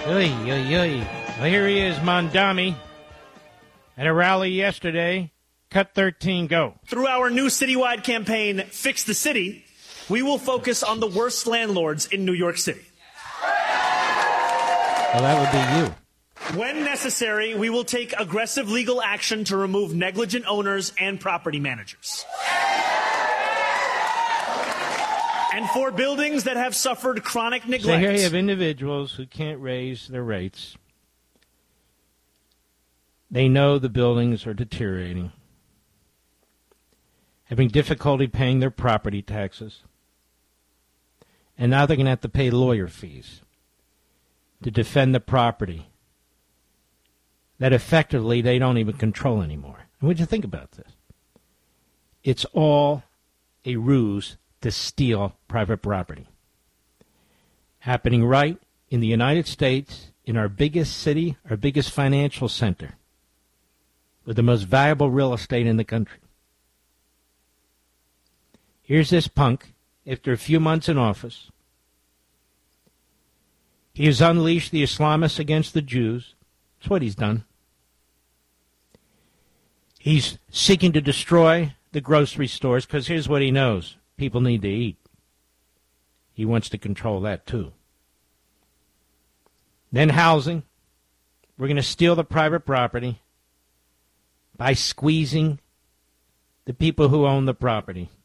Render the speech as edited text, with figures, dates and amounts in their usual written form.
Oy, oy, oy. Well, here he is, Mondami, at a rally yesterday. Cut 13, go. Through our new citywide campaign, Fix the City, we will focus on the worst landlords in New York City. Well, that would be you. When necessary, we will take aggressive legal action to remove negligent owners and property managers. And for buildings that have suffered chronic neglect. So here you have individuals who can't raise their rates. They know the buildings are deteriorating, having difficulty paying their property taxes, and now they're going to have to pay lawyer fees to defend the property that effectively they don't even control anymore. And what do you think about this? It's all a ruse to steal private property. Happening right in the United States, in our biggest city, our biggest financial center, with the most valuable real estate in the country. Here's this punk, after a few months in office. He has unleashed the Islamists against the Jews. That's what he's done. He's seeking to destroy the grocery stores because here's what he knows. People need to eat. He wants to control that too. Then housing. We're going to steal the private property by squeezing the people who own the property.